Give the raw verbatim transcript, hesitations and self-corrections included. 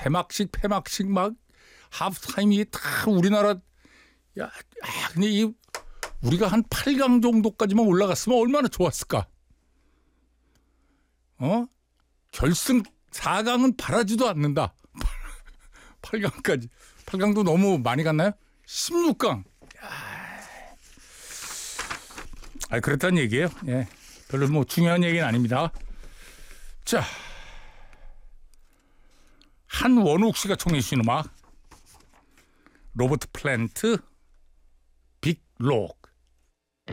개막식 폐막식 막 하프타임이 다 우리나라 야, 아, 근데 이 우리가 한 팔 강 정도까지만 올라갔으면 얼마나 좋았을까. 어? 결승 사 강은 바라지도 않는다. 팔 강까지. 팔 강도 너무 많이 갔나요? 십육 강. 아, 그렇다는 얘기예요. 예. 별로 뭐 중요한 얘기는 아닙니다. 자, 한원욱 씨가 청해 주신 음악 로버트 플랜트 빅록.